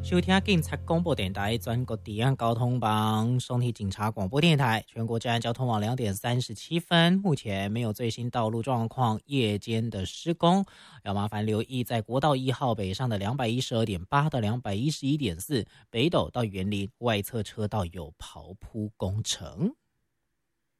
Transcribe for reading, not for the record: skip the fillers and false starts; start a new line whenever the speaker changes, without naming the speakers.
收听警察广播电台全国治安交通帮松体警察广播电台，全国治安交通网2点37分，目前没有最新道路状况，夜间的施工要麻烦留意，在国道1号北上的212.8到211.4，北斗到园林外侧车道有刨铺工程。